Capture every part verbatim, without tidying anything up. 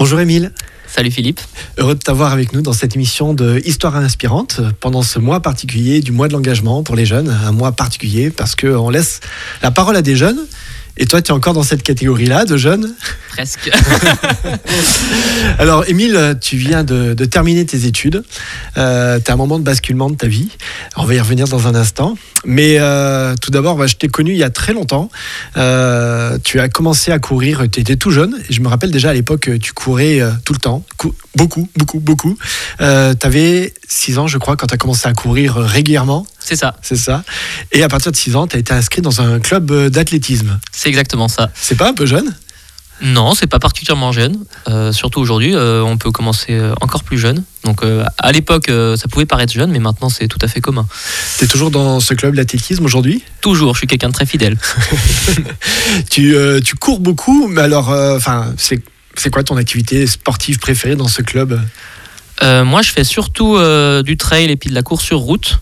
Bonjour Émile. Salut Philippe. Heureux de t'avoir avec nous dans cette émission de Histoire inspirante pendant ce mois particulier du mois de l'engagement pour les jeunes. Un mois particulier parce qu'on laisse la parole à des jeunes. Et toi, tu es encore dans cette catégorie-là de jeunes ? Presque. Alors, Émile, tu viens de, de terminer tes études. Euh, tu as un moment de basculement de ta vie. On va y revenir dans un instant. Mais euh, tout d'abord, bah, je t'ai connu il y a très longtemps. Euh, tu as commencé à courir, tu étais tout jeune. Et je me rappelle déjà à l'époque, tu courais euh, tout le temps. Cou- beaucoup, beaucoup, beaucoup. Euh, tu avais six ans, je crois, quand tu as commencé à courir régulièrement. C'est ça. C'est ça. Et à partir de six ans, tu as été inscrit dans un club d'athlétisme. C'est exactement ça. C'est pas un peu jeune ? Non, c'est pas particulièrement jeune. Euh, surtout aujourd'hui, euh, on peut commencer euh, encore plus jeune. Donc euh, à l'époque, euh, ça pouvait paraître jeune, mais maintenant c'est tout à fait commun. Tu es toujours dans ce club d'athlétisme aujourd'hui ? Toujours, je suis quelqu'un de très fidèle. tu, euh, tu cours beaucoup, mais alors, enfin, euh, c'est, c'est quoi ton activité sportive préférée dans ce club ? euh, Moi, je fais surtout euh, du trail et puis de la course sur route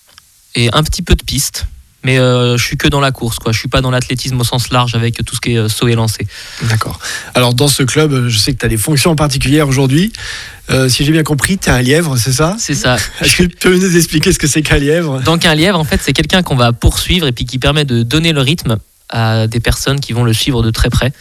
et un petit peu de piste. Mais euh, je suis que dans la course, quoi. Je suis pas dans l'athlétisme au sens large avec tout ce qui est euh, saut et lancer. D'accord. Alors dans ce club, je sais que tu as des fonctions particulières aujourd'hui. Euh, si j'ai bien compris, tu es un lièvre, c'est ça ? C'est ça. Est-ce que tu peux nous expliquer ce que c'est qu'un lièvre ? Donc un lièvre, en fait, c'est quelqu'un qu'on va poursuivre et puis qui permet de donner le rythme à des personnes qui vont le suivre de très près.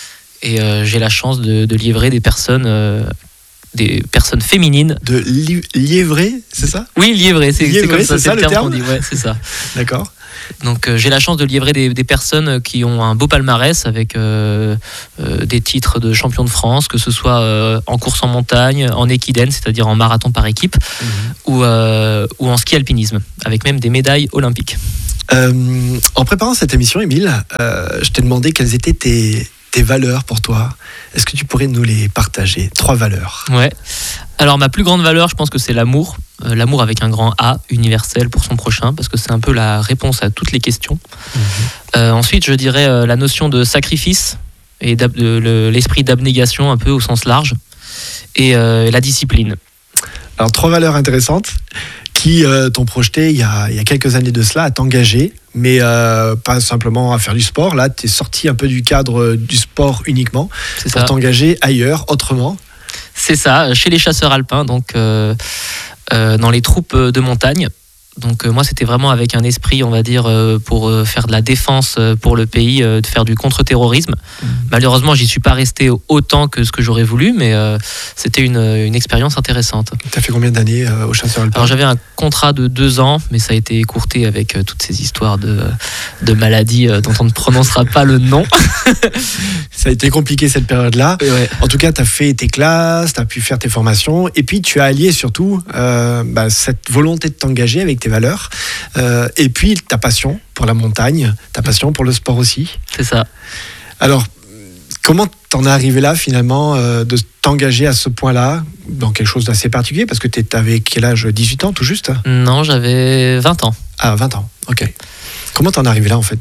Et euh, j'ai la chance de, de liévrer des personnes... Euh, des personnes féminines. De li- liévrer, c'est ça ? Oui, liévrer, c'est, liévrer, c'est comme ça, c'est, c'est ça le le terme, terme qu'on dit. Ouais, c'est ça. D'accord. Donc euh, j'ai la chance de liévrer des, des personnes qui ont un beau palmarès avec euh, euh, des titres de champion de France, que ce soit euh, en course en montagne, en équidène, c'est-à-dire en marathon par équipe, mmh. ou, euh, ou en ski alpinisme, avec même des médailles olympiques. Euh, en préparant cette émission, Émile, euh, je t'ai demandé quelles étaient tes... tes valeurs pour toi. Est-ce que tu pourrais nous les partager ? Trois valeurs. Ouais. Alors ma plus grande valeur, je pense que c'est l'amour. Euh, l'amour avec un grand A, universel pour son prochain, parce que c'est un peu la réponse à toutes les questions. Mmh. Euh, ensuite, je dirais euh, la notion de sacrifice et de, le, l'esprit d'abnégation un peu au sens large, et euh, la discipline. Alors trois valeurs intéressantes qui euh, t'ont projeté il y, a, il y a quelques années de cela à t'engager, mais euh, pas simplement à faire du sport. Là, tu es sorti un peu du cadre du sport uniquement c'est pour ça. T'engager ailleurs, autrement. C'est ça, chez les chasseurs alpins, donc euh, euh, dans les troupes de montagne. Donc euh, moi, c'était vraiment avec un esprit, on va dire, euh, pour euh, faire de la défense euh, pour le pays, euh, de faire du contre-terrorisme. Mmh. Malheureusement, j'y suis pas resté autant que ce que j'aurais voulu, mais euh, c'était une, une expérience intéressante. Tu as fait combien d'années euh, aux chasseurs alpins ? Alors j'avais un contrat de deux ans, mais ça a été écourté avec euh, toutes ces histoires de, de maladies euh, dont on ne prononcera pas le nom. Ça a été compliqué cette période-là. Ouais. En tout cas, tu as fait tes classes, tu as pu faire tes formations, et puis tu as allié surtout euh, bah, cette volonté de t'engager avec tes valeurs, euh, et puis ta passion pour la montagne, ta passion pour le sport aussi. C'est ça. Alors, comment t'en es arrivé là finalement, euh, de t'engager à ce point-là, dans quelque chose d'assez particulier, parce que tu avais quel âge ? dix-huit ans tout juste ? Non, j'avais vingt ans. Ah, vingt ans, ok. Comment t'en es arrivé là en fait ?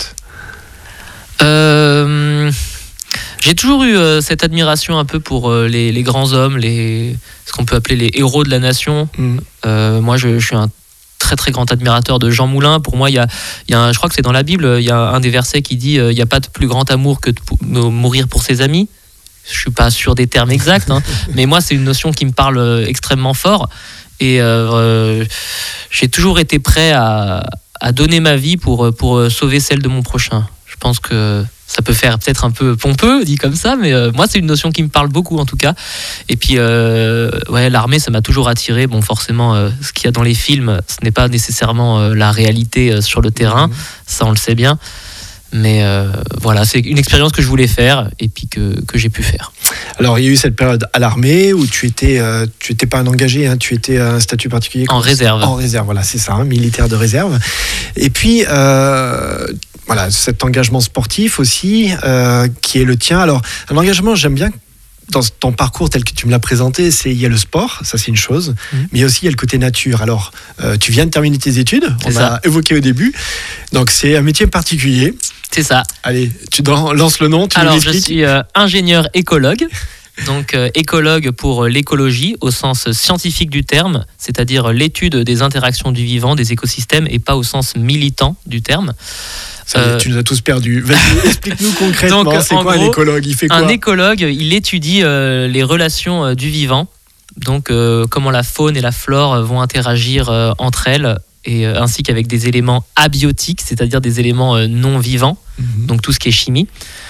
Euh... J'ai toujours eu euh, cette admiration un peu pour euh, les, les grands hommes, les, ce qu'on peut appeler les héros de la nation. Mmh. Euh, moi, je, je suis un très très grand admirateur de Jean Moulin. Pour moi, il y a, il y a un, je crois que c'est dans la Bible, il y a un des versets qui dit euh, il n'y a pas de plus grand amour que de p- mourir pour ses amis. Je suis pas sûr des termes exacts, hein, mais moi, c'est une notion qui me parle euh, extrêmement fort. Et euh, j'ai toujours été prêt à, à donner ma vie pour, pour sauver celle de mon prochain. Je pense que ça peut faire peut-être un peu pompeux, dit comme ça, mais euh, moi, c'est une notion qui me parle beaucoup, en tout cas. Et puis, euh, ouais, l'armée, ça m'a toujours attiré. Bon, forcément, euh, ce qu'il y a dans les films, ce n'est pas nécessairement euh, la réalité euh, sur le terrain. Mmh. Ça, on le sait bien. Mais euh, voilà, c'est une expérience que je voulais faire et puis que, que j'ai pu faire. Alors, il y a eu cette période à l'armée où tu étais, euh, tu étais pas un engagé, hein, tu étais un statut particulier. En réserve. En réserve, voilà, c'est ça, hein, militaire de réserve. Et puis, euh, voilà, cet engagement sportif aussi, euh, qui est le tien. Alors, un engagement, j'aime bien, dans ton parcours tel que tu me l'as présenté, c'est, il y a le sport, ça c'est une chose, mmh. mais aussi il y a le côté nature. Alors, euh, tu viens de terminer tes études, c'est on ça. a évoqué au début, donc c'est un métier particulier. C'est ça. Allez, tu lances le nom, tu Alors, nous l'expliques. je suis euh, ingénieur écologue. Donc euh, écologue pour l'écologie au sens scientifique du terme, c'est-à-dire l'étude des interactions du vivant, des écosystèmes, et pas au sens militant du terme. Ça, euh, tu nous as tous perdus. Vas-y, explique-nous concrètement, donc, c'est quoi gros, un écologue? Il fait quoi? Un écologue, il étudie euh, les relations euh, du vivant, donc euh, comment la faune et la flore vont interagir euh, entre elles, et, euh, ainsi qu'avec des éléments abiotiques, c'est-à-dire des éléments euh, non vivants, mm-hmm. donc tout ce qui est chimie.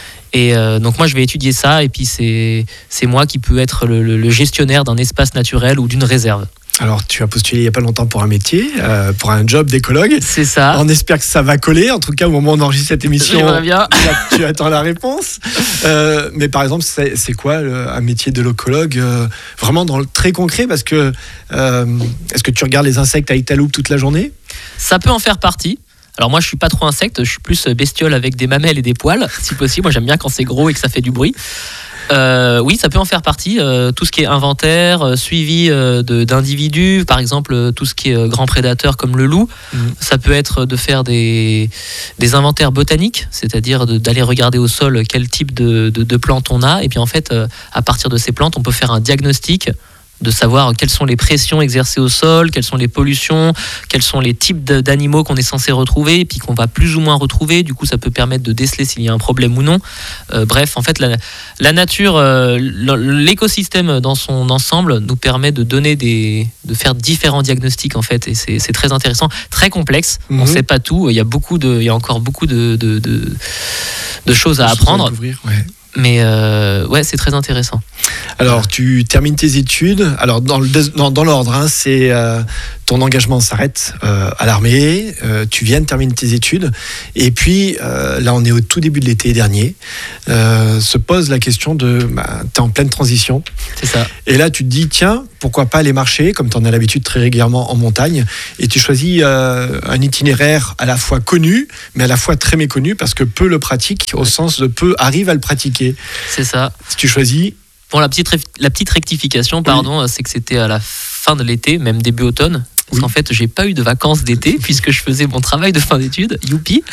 Et euh, donc moi je vais étudier ça, et puis c'est, c'est moi qui peux être le, le, le gestionnaire d'un espace naturel ou d'une réserve. Alors, tu as postulé il n'y a pas longtemps pour un métier, euh, pour un job d'écologue. C'est ça. On espère que ça va coller. En tout cas, au moment où on enregistre cette émission, bien. Tu, tu attends la réponse. Euh, mais par exemple, c'est, c'est quoi le, un métier de l'écologue euh, vraiment dans le très concret? Parce que, euh, est-ce que tu regardes les insectes avec ta loupe toute la journée? Ça peut en faire partie. Alors moi, je suis pas trop insecte, je suis plus bestiole avec des mamelles et des poils, si possible. Moi, j'aime bien quand c'est gros et que ça fait du bruit. Euh, oui, ça peut en faire partie. Euh, tout ce qui est inventaire, euh, suivi euh, de, d'individus, par exemple, euh, tout ce qui est euh, grand prédateur comme le loup. Mmh. Ça peut être de faire des, des inventaires botaniques, c'est-à-dire de, d'aller regarder au sol quel type de, de, de plantes on a. Et puis en fait, euh, à partir de ces plantes, on peut faire un diagnostic, de savoir quelles sont les pressions exercées au sol, quelles sont les pollutions, quels sont les types d'animaux qu'on est censé retrouver, et puis qu'on va plus ou moins retrouver. Du coup, ça peut permettre de déceler s'il y a un problème ou non. Euh, bref, en fait, la, la nature, euh, l'écosystème dans son ensemble nous permet de donner des, de faire différents diagnostics, en fait, et c'est, c'est très intéressant, très complexe. Mm-hmm. On ne sait pas tout. Il y a beaucoup de, il y a encore beaucoup de, de, de, de choses à apprendre. Ouais. Mais euh, ouais, c'est très intéressant. Alors, tu termines tes études. Alors, dans, le, dans, dans l'ordre, hein, c'est euh, ton engagement s'arrête euh, à l'armée. Euh, tu viens de terminer tes études. Et puis, euh, là, on est au tout début de l'été dernier. Euh, se pose la question de, bah, t'es en pleine transition. C'est ça. Et là, tu te dis, tiens, pourquoi pas aller marcher, comme tu en as l'habitude très régulièrement en montagne. Et tu choisis euh, un itinéraire à la fois connu, mais à la fois très méconnu, parce que peu le pratiquent, au sens de peu arrivent à le pratiquer. C'est ça. Si tu choisis... Bon, la petite, la petite rectification, pardon, oui. C'est que c'était à la fin de l'été, même début automne. Parce oui. qu'en fait, j'ai pas eu de vacances d'été puisque je faisais mon travail de fin d'études. Youpi.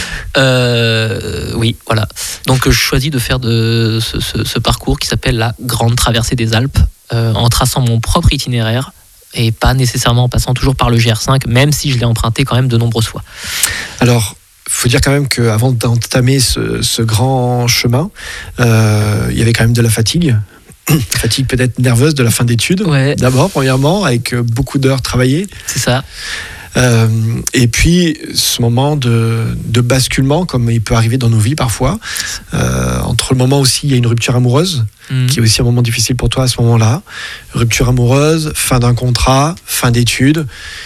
Euh, oui, voilà. Donc, je choisis de faire de ce, ce, ce parcours qui s'appelle la Grande Traversée des Alpes, euh, en traçant mon propre itinéraire et pas nécessairement en passant toujours par le G R cinq, même si je l'ai emprunté quand même de nombreuses fois. Alors, il faut dire quand même qu'avant d'entamer ce, ce grand chemin, euh, il y avait quand même de la fatigue. Fatigue peut-être nerveuse de la fin d'études, ouais. D'abord, premièrement, avec beaucoup d'heures travaillées. C'est ça. Euh, et puis, ce moment de, de basculement, comme il peut arriver dans nos vies parfois, euh, entre le moment aussi, il y a une rupture amoureuse, mmh. qui est aussi un moment difficile pour toi à ce moment-là. Rupture amoureuse, fin d'un contrat, fin d'études.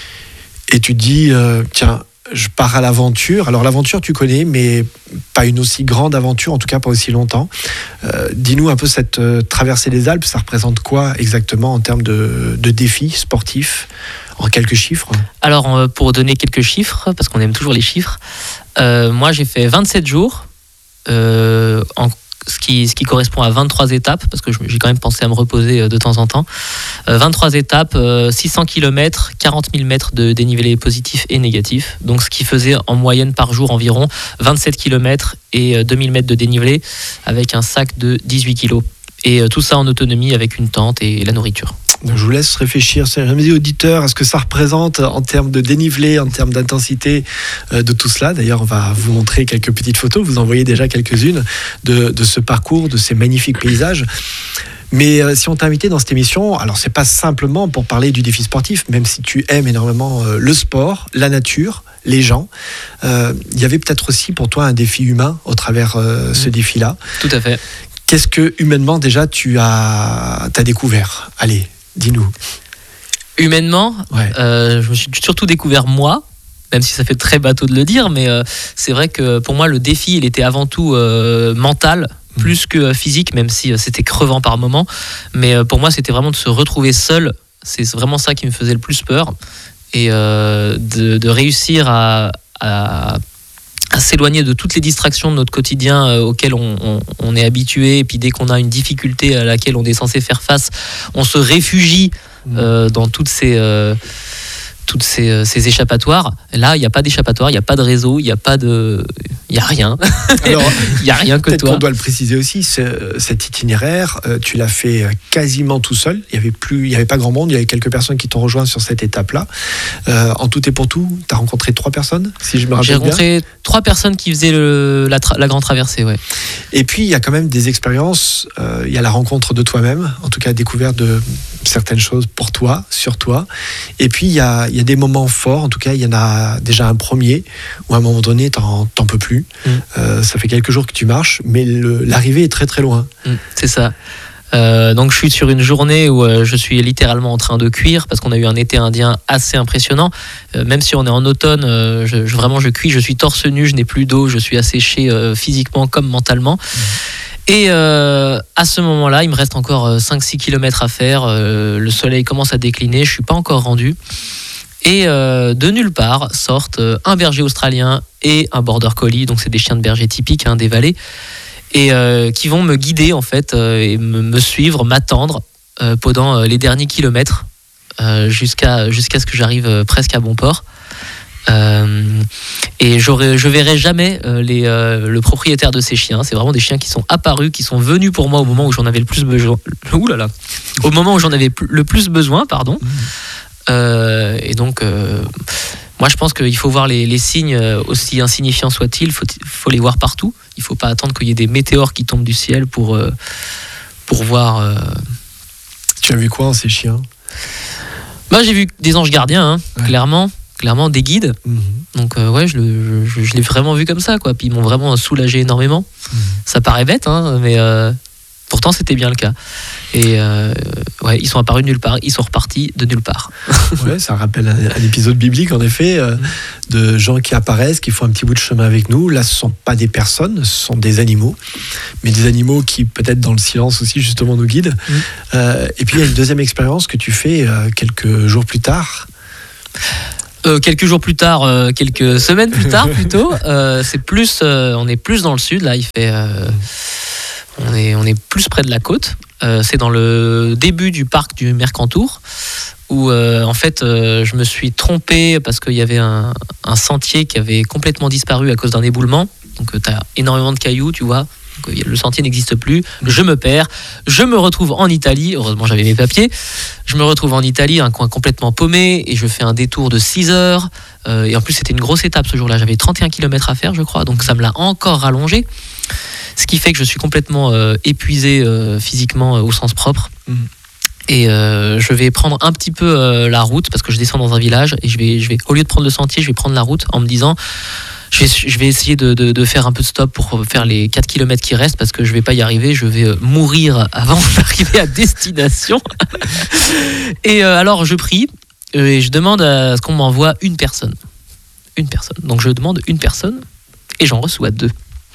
Et tu te dis, euh, tiens, je pars à l'aventure. Alors l'aventure, tu connais, mais pas une aussi grande aventure, en tout cas pas aussi longtemps. Euh, dis-nous un peu cette euh, traversée des Alpes, ça représente quoi exactement en termes de, de défis sportifs, en quelques chiffres? Alors pour donner quelques chiffres, parce qu'on aime toujours les chiffres, euh, moi j'ai fait vingt-sept jours, euh, en Ce qui, ce qui correspond à vingt-trois étapes, parce que j'ai quand même pensé à me reposer de temps en temps. Euh, vingt-trois étapes, euh, six cents kilomètres, quarante mille mètres de dénivelé positif et négatif. Donc ce qui faisait en moyenne par jour environ vingt-sept kilomètres et deux mille mètres de dénivelé avec un sac de dix-huit kilos. Et euh, tout ça en autonomie avec une tente et la nourriture. Donc je vous laisse réfléchir, chers amis auditeurs, à ce que ça représente en termes de dénivelé, en termes d'intensité euh, de tout cela. D'ailleurs, on va vous montrer quelques petites photos. Vous en voyez déjà quelques-unes de, de ce parcours, de ces magnifiques paysages. Mais euh, si on t'a invité dans cette émission, alors c'est pas simplement pour parler du défi sportif, même si tu aimes énormément euh, le sport, la nature, les gens. Euh, il y avait peut-être aussi pour toi un défi humain au travers euh, ce mmh. défi-là. Tout à fait. Qu'est-ce que humainement déjà tu as t'as découvert? Allez, dis-nous. Humainement, ouais. euh, je me suis surtout découvert moi, même si ça fait très bateau de le dire, mais euh, c'est vrai que pour moi le défi il était avant tout euh, mental, mmh. plus que physique, même si euh, c'était crevant par moments. Mais euh, pour moi c'était vraiment de se retrouver seul, c'est vraiment ça qui me faisait le plus peur, et euh, de, de réussir à, à à s'éloigner de toutes les distractions de notre quotidien euh, auxquelles on, on, on est habitué, et puis dès qu'on a une difficulté à laquelle on est censé faire face, on se réfugie euh, dans toutes ces, euh, toutes ces, ces échappatoires. Là, il n'y a pas d'échappatoire, il n'y a pas de réseau, il n'y a pas de... Il n'y a rien. Alors, il n'y a rien que peut-être toi. qu'on doit le préciser aussi, ce, cet itinéraire, euh, tu l'as fait quasiment tout seul. Il n'y avait, plus, il y avait pas grand monde, il y avait quelques personnes qui t'ont rejoint sur cette étape-là. Euh, en tout et pour tout, tu as rencontré trois personnes, si je me rappelle J'ai bien. J'ai rencontré trois personnes qui faisaient le, la, tra- la grande traversée, ouais. Et puis, il y a quand même des expériences. Euh, il y a la rencontre de toi-même, en tout cas, découverte de certaines choses pour toi, sur toi. Et puis, il y a, il y a des moments forts. En tout cas, il y en a déjà un premier où à un moment donné, t'en, t'en peux plus. Mmh. Euh, ça fait quelques jours que tu marches, mais le, l'arrivée est très très loin. Mmh, c'est ça. Euh, donc je suis sur une journée où euh, je suis littéralement en train de cuire parce qu'on a eu un été indien assez impressionnant. Euh, même si on est en automne, euh, je, je, vraiment je cuis, je suis torse nu, je n'ai plus d'eau, je suis asséché euh, physiquement comme mentalement. Mmh. Et euh, à ce moment-là, il me reste encore cinq six kilomètres à faire. Euh, le soleil commence à décliner, je ne suis pas encore rendu. Et euh, de nulle part sortent un berger australien et un border collie, donc c'est des chiens de berger typiques hein, des vallées, et euh, qui vont me guider en fait euh, et me, me suivre, m'attendre euh, pendant les derniers kilomètres euh, jusqu'à jusqu'à ce que j'arrive euh, presque à bon port. Euh, et j'aurais, je verrai jamais euh, les, euh, le propriétaire de ces chiens. C'est vraiment des chiens qui sont apparus, qui sont venus pour moi au moment où j'en avais le plus besoin. Ouh là là, au moment où j'en avais le plus besoin, pardon. Mmh. Euh, et donc, euh, moi, je pense qu'il faut voir les, les signes, aussi insignifiants soient-ils. Il faut, faut les voir partout. Il ne faut pas attendre qu'il y ait des météores qui tombent du ciel pour euh, pour voir. Euh... Tu as vu quoi en ces chiens ? Bah, j'ai vu des anges gardiens, hein, ouais. clairement. Clairement des guides, mmh. donc euh, ouais, je, le, je, je l'ai vraiment vu comme ça, quoi. Puis ils m'ont vraiment soulagé énormément. Mmh. Ça paraît bête, hein, mais euh, pourtant c'était bien le cas. Et euh, ouais, ils sont apparus de nulle part, ils sont repartis de nulle part. Ouais, ça rappelle un, un épisode biblique en effet, euh, de gens qui apparaissent, qui font un petit bout de chemin avec nous. Là, ce sont pas des personnes, ce sont des animaux, mais des animaux qui peut-être dans le silence aussi justement nous guident. Mmh. Euh, et puis il y a une deuxième expérience que tu fais euh, quelques jours plus tard. Euh, quelques jours plus tard, euh, quelques semaines plus tard plutôt, euh, c'est plus, euh, on est plus dans le sud là. Il fait, euh, on est, on est plus près de la côte. Euh, c'est dans le début du parc du Mercantour où euh, en fait euh, je me suis trompé parce qu'il y avait un, un sentier qui avait complètement disparu à cause d'un éboulement. Donc euh, t'as énormément de cailloux, tu vois. Le sentier n'existe plus, je me perds, je me retrouve en Italie, heureusement j'avais mes papiers, je me retrouve en Italie, un coin complètement paumé, et je fais un détour de six heures, euh, et en plus c'était une grosse étape ce jour-là, j'avais trente et un kilomètres à faire je crois, donc ça me l'a encore rallongé, ce qui fait que je suis complètement euh, épuisé euh, physiquement euh, au sens propre. Mmh. Et euh, je vais prendre un petit peu euh, la route, parce que je descends dans un village, et je vais, je vais, au lieu de prendre le sentier, je vais prendre la route en me disant... Je vais, je vais essayer de, de, de faire un peu de stop pour faire les quatre kilomètres qui restent parce que je ne vais pas y arriver, je vais mourir avant d'arriver à destination. Et euh, alors je prie et je demande à ce qu'on m'envoie une personne. Une personne. Donc je demande une personne et j'en reçois deux.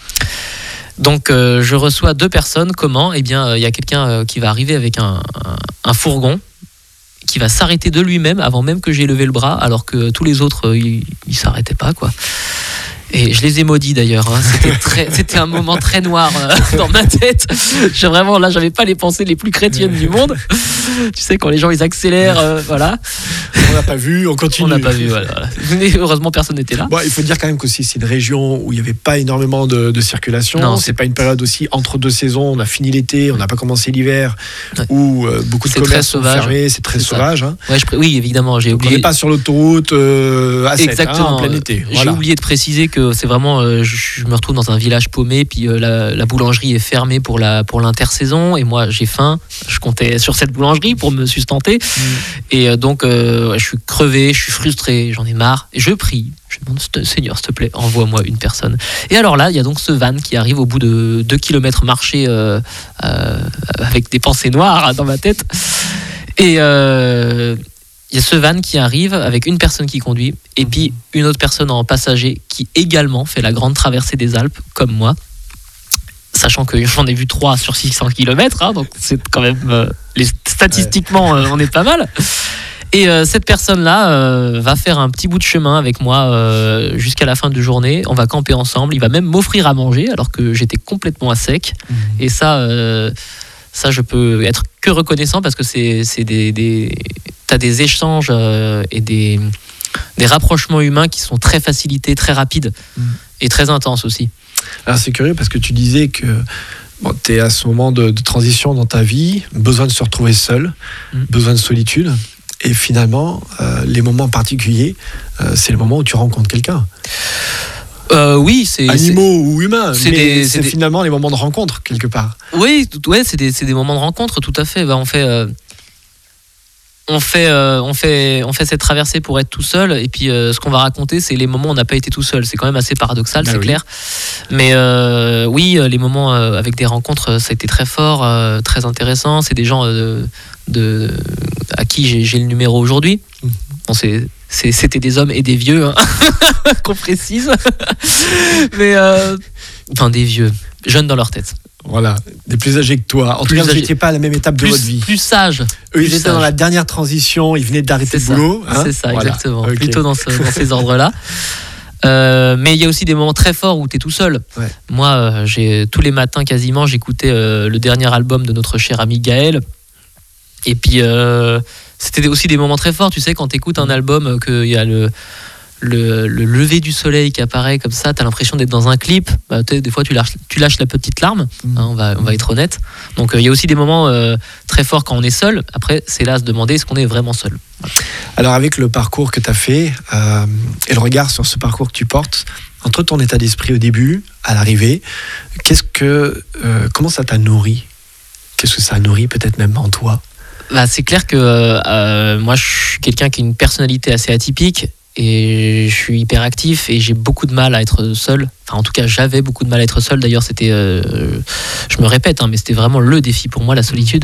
Donc euh, je reçois deux personnes. Comment ? Eh bien, il euh, y a quelqu'un euh, qui va arriver avec un, un, un fourgon qui va s'arrêter de lui-même avant même que j'ai levé le bras, alors que tous les autres, euh, ils ne s'arrêtaient pas, quoi. Et je les ai maudits d'ailleurs, hein. c'était, très, c'était un moment très noir euh, dans ma tête. Je, vraiment, là, j'avais pas les pensées les plus chrétiennes du monde. Tu sais, quand les gens ils accélèrent, euh, voilà. On n'a pas vu, on continue. On n'a pas vu, voilà. Mais heureusement, personne n'était là. Bon, il faut dire quand même que c'est une région où il n'y avait pas énormément de, de circulation. Non, c'est... c'est pas une période aussi entre deux saisons. On a fini l'été, on n'a pas commencé l'hiver, ouais. où euh, beaucoup de commerces sont fermés. C'est très c'est sauvage. Hein. Ouais, je... Oui, évidemment, j'ai oublié. On n'est pas sur l'autoroute euh, A sept, exactement, hein, en plein été. Voilà. J'ai oublié de préciser que c'est vraiment, euh, je, je me retrouve dans un village paumé, puis euh, la, la boulangerie est fermée pour la pour l'intersaison, et moi j'ai faim. Je comptais sur cette boulangerie pour me sustenter, mmh. et euh, donc euh, je suis crevé, je suis frustré, j'en ai marre, et je prie. Je demande, Seigneur, s'il te plaît, envoie-moi une personne. Et alors là, il y a donc ce van qui arrive au bout de deux kilomètres marchés euh, euh, avec des pensées noires dans ma tête. Et euh, il y a ce van qui arrive avec une personne qui conduit et puis une autre personne en passager qui également fait la grande traversée des Alpes, comme moi. Sachant que j'en ai vu trois sur six cents kilomètres, hein, donc c'est quand même... Euh, les, statistiquement, euh, on est pas mal. Et euh, cette personne-là euh, va faire un petit bout de chemin avec moi euh, jusqu'à la fin de journée. On va camper ensemble. Il va même m'offrir à manger alors que j'étais complètement à sec. Mmh. Et ça, euh, ça, je peux être que reconnaissant parce que c'est, c'est des, des... tu as des échanges euh, et des, des rapprochements humains qui sont très facilités, très rapides mmh. et très intenses aussi. Alors c'est curieux parce que tu disais que bon, tu es à ce moment de, de transition dans ta vie, besoin de se retrouver seul, mmh. besoin de solitude. Et finalement, euh, les moments particuliers, euh, c'est le moment où tu rencontres quelqu'un. Euh, oui, c'est animaux c'est, ou humains, c'est mais des, c'est, c'est finalement des... les moments de rencontre quelque part. Oui, ouais, c'est des, c'est des moments de rencontre, tout à fait. Bah, on fait, euh, on fait, euh, on fait, on fait cette traversée pour être tout seul, et puis euh, ce qu'on va raconter, c'est les moments où on n'a pas été tout seul. C'est quand même assez paradoxal, bah c'est oui. clair. Mais euh, oui, les moments euh, avec des rencontres, ça a été très fort, euh, très intéressant. C'est des gens euh, de, à qui j'ai, j'ai le numéro aujourd'hui. Mmh. Bon, c'est C'est, c'était des hommes et des vieux, hein, qu'on précise. Mais, euh, enfin, des vieux, jeunes dans leur tête. Voilà, des plus âgés que toi. En plus tout cas, vous n'étiez pas à la même étape plus, de votre vie. Plus sages. Eux, plus ils étaient sage. dans la dernière transition, ils venaient d'arrêter c'est le boulot. Hein c'est ça, voilà. exactement. Okay. Plutôt dans, ce, dans ces ordres-là. Euh, mais il y a aussi des moments très forts où tu es tout seul. Ouais. Moi, euh, j'ai, tous les matins quasiment, j'écoutais euh, le dernier album de notre cher ami Gaël. Et puis... Euh, c'était aussi des moments très forts, tu sais, quand tu écoutes un album, qu'il y a le, le, le lever du soleil qui apparaît comme ça, tu as l'impression d'être dans un clip. Bah, des fois, tu lâches, tu lâches la petite larme, hein, on, va, on va être honnête. Donc, il euh, y a aussi des moments euh, très forts quand on est seul. Après, c'est là à se demander, est-ce qu'on est vraiment seul ? Voilà. Alors, avec le parcours que tu as fait euh, et le regard sur ce parcours que tu portes, entre ton état d'esprit au début, à l'arrivée, qu'est-ce que, euh, comment ça t'a nourri ? Qu'est-ce que ça a nourri peut-être même en toi ? Bah, c'est clair que euh, moi je suis quelqu'un qui a une personnalité assez atypique et je suis hyper actif et j'ai beaucoup de mal à être seul. Enfin, en tout cas, j'avais beaucoup de mal à être seul. D'ailleurs, c'était, euh, je me répète, hein, mais c'était vraiment le défi pour moi, la solitude.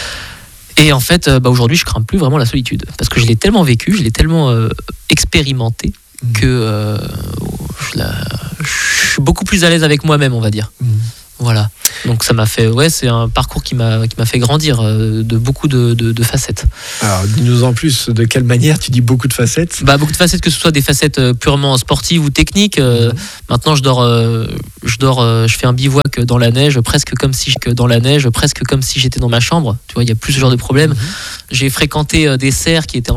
Et en fait, bah, aujourd'hui, je crains plus vraiment la solitude parce que je l'ai tellement vécu, je l'ai tellement euh, expérimenté que euh, je, la, je suis beaucoup plus à l'aise avec moi-même, on va dire. Mmh. Voilà. Donc ça m'a fait, ouais, c'est un parcours qui m'a, qui m'a fait grandir euh, de beaucoup de, de, de facettes. Alors dis-nous en plus, de quelle manière tu dis beaucoup de facettes ? Bah beaucoup de facettes, que ce soit des facettes euh, purement sportives ou techniques. Euh, mmh. Maintenant je dors, euh, je dors, euh, je fais un bivouac dans la neige, presque comme si que dans la neige, presque comme si j'étais dans ma chambre. Tu vois, il y a plus ce genre de problème. Mmh. J'ai fréquenté euh, des serres qui étaient